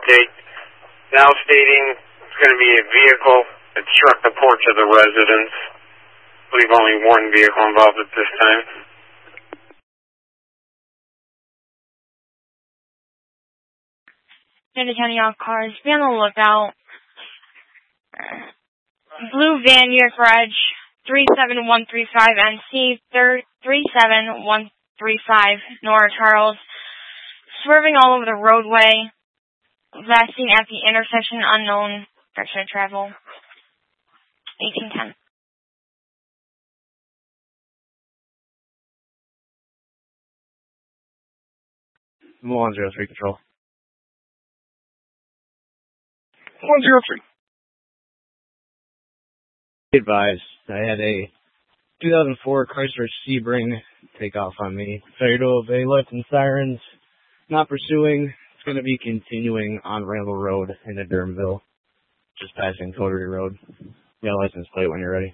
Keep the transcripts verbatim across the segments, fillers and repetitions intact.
update. Now stating it's going to be a vehicle that struck the porch of the residence. I believe only one vehicle involved at this time. Santa County off cars. Be on the lookout. Blue van, York Garage, three seven one three five N C, three seven one three five, Nora Charles. Swerving all over the roadway. Last seen at the intersection, unknown direction of travel. eighteen ten. one zero three Control. one zero three. Advised, I had a two thousand four Chrysler Sebring take off on me. Failure to obey lights and sirens. Not pursuing. It's going to be continuing on Randall Road in Durhamville. Just passing Coterie Road. You got a license plate when you're ready.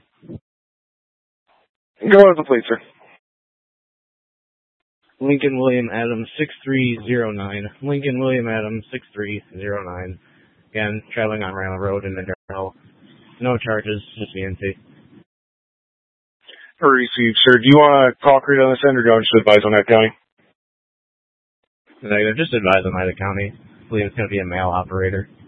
Go ahead with the plate, sir. Lincoln William Adams six three zero nine. Lincoln William Adams six three zero nine. Again, traveling on Randall Road in Durhamville. No charges, just V N T. Received, sir. Do you want to call Creed on this end, or do you want to just advise on that county? Negative. Just advise on Ida County. I believe it's going to be a male operator.